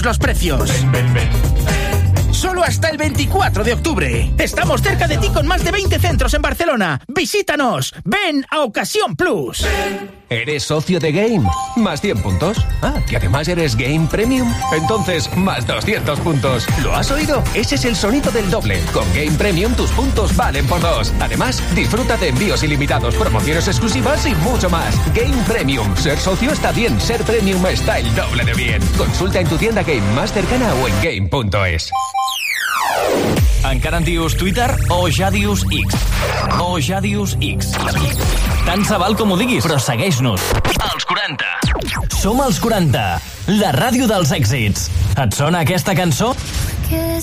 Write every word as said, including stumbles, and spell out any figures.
los precios. Ven, ven, ven. Solo hasta el veinticuatro de octubre. Estamos cerca de ti con más de veinte centros en Barcelona. Visítanos. Ven a Ocasión Plus. ¿Eres socio de Game? Más cien puntos. Ah, que además eres Game Premium. Entonces, más doscientos puntos. ¿Lo has oído? Ese es el sonido del doble. Con Game Premium tus puntos valen por dos. Además, disfruta de envíos ilimitados, promociones exclusivas y mucho más. Game Premium. Ser socio está bien. Ser Premium está el doble de bien. Consulta en tu tienda Game más cercana o en game punto es. Encara en dius Twitter o ja dius X? O ja dius X? Tant se val com ho diguis, però segueix-nos. Els quaranta. Som els quaranta, la ràdio dels èxits. Et sona aquesta cançó?